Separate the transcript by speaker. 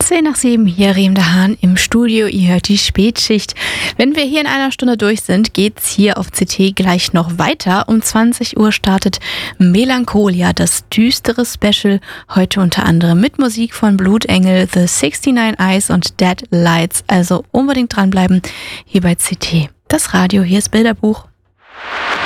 Speaker 1: 10 nach 7, hier Riem de Haan im Studio. Ihr hört die Spätschicht. Wenn wir hier in einer Stunde durch sind, geht's hier auf CT gleich noch weiter. Um 20 Uhr startet Melancholia, das düstere Special. Heute unter anderem mit Musik von Blutengel, The 69 Eyes und Dead Lights. Also unbedingt dranbleiben hier bei CT. Das Radio, hier ist Bilderbuch.